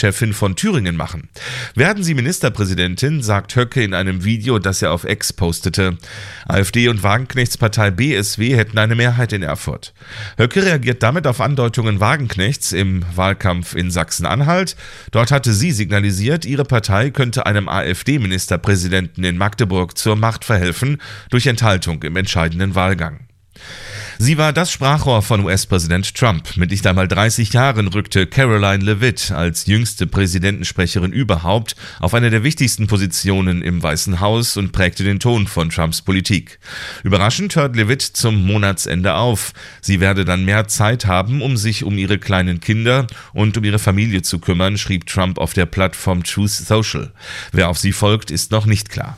Regierungschefin von Thüringen machen. Werden Sie Ministerpräsidentin, sagt Höcke in einem Video, das er auf X postete. AfD und Wagenknechts Partei BSW hätten eine Mehrheit in Erfurt. Höcke reagiert damit auf Andeutungen Wagenknechts im Wahlkampf in Sachsen-Anhalt. Dort hatte sie signalisiert, ihre Partei könnte einem AfD-Ministerpräsidenten in Magdeburg zur Macht verhelfen durch Enthaltung im entscheidenden Wahlgang. Sie war das Sprachrohr von US-Präsident Trump. Mit nicht einmal 30 Jahren rückte Caroline Leavitt als jüngste Präsidentensprecherin überhaupt auf eine der wichtigsten Positionen im Weißen Haus und prägte den Ton von Trumps Politik. Überraschend hört Leavitt zum Monatsende auf. Sie werde dann mehr Zeit haben, um sich um ihre kleinen Kinder und um ihre Familie zu kümmern, schrieb Trump auf der Plattform Truth Social. Wer auf sie folgt, ist noch nicht klar.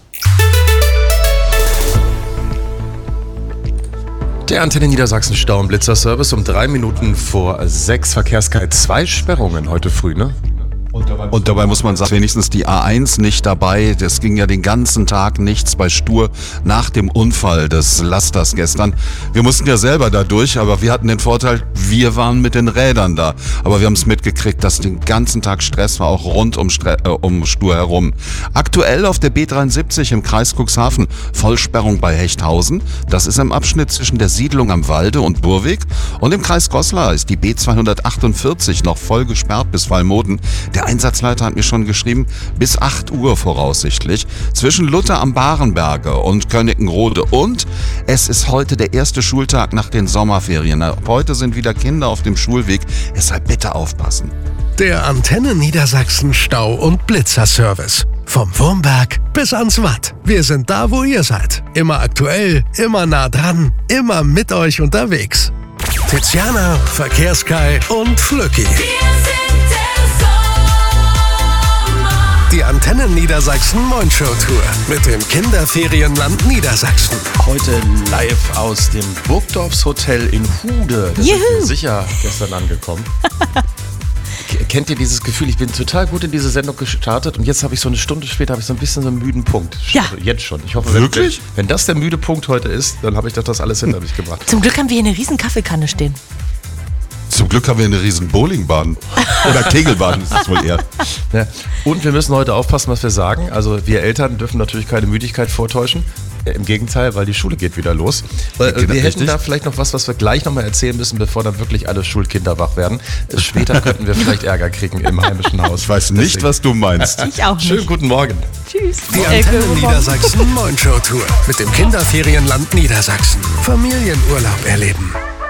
Der Antenne Niedersachsen Stau- und Blitzerservice um 3 Minuten vor 6. Verkehrsguide 2 Sperrungen heute früh, ne? Und dabei muss man sagen, wenigstens die A1 nicht dabei. Das ging ja den ganzen Tag nichts bei Stur nach dem Unfall des Lasters gestern. Wir mussten ja selber da durch, aber wir hatten den Vorteil, wir waren mit den Rädern da. Aber wir haben es mitgekriegt, dass den ganzen Tag Stress war, auch rund um Stur herum. Aktuell auf der B73 im Kreis Cuxhaven Vollsperrung bei Hechthausen. Das ist im Abschnitt zwischen der Siedlung am Walde und Burweg. Und im Kreis Goslar ist die B248 noch voll gesperrt bis Wallmoden. Der Einsatzleiter hat mir schon geschrieben, bis 8 Uhr voraussichtlich, zwischen Luther am Barenberge und Königenrode. Und es ist heute der erste Schultag nach den Sommerferien. Heute sind wieder Kinder auf dem Schulweg, deshalb bitte aufpassen. Der Antenne Niedersachsen Stau- und Blitzerservice. Vom Wurmberg bis ans Watt. Wir sind da, wo ihr seid. Immer aktuell, immer nah dran, immer mit euch unterwegs. Tiziana, Verkehrskai und Flücki. Die Antenne Niedersachsen Moin-Show-Tour mit dem Kinderferienland Niedersachsen. Heute live aus dem Burgdorfs Hotel in Hude. Das ist sicher gestern angekommen. Kennt ihr dieses Gefühl? Ich bin total gut in diese Sendung gestartet und jetzt habe ich so eine Stunde später so ein bisschen so einen müden Punkt. Ja. Also jetzt schon. Ich hoffe, Wirklich? Wenn das der müde Punkt heute ist, dann habe ich doch das alles hinter mich gebracht. Zum Glück haben wir hier eine riesen Kaffeekanne stehen. Zum Glück haben wir eine riesen Bowlingbahn. Oder Kegelbahn ist es wohl eher. Ja. Und wir müssen heute aufpassen, was wir sagen. Also wir Eltern dürfen natürlich keine Müdigkeit vortäuschen. Im Gegenteil, weil die Schule geht wieder los. Wir hätten da vielleicht noch was wir gleich nochmal erzählen müssen, bevor dann wirklich alle Schulkinder wach werden. Später könnten wir vielleicht Ärger kriegen im heimischen Haus. Ich weiß nicht, was du meinst. Ich auch nicht. Schönen guten Morgen. Tschüss. Die Antenne Niedersachsen Moin-Show-Tour mit dem Kinderferienland Niedersachsen. Familienurlaub erleben.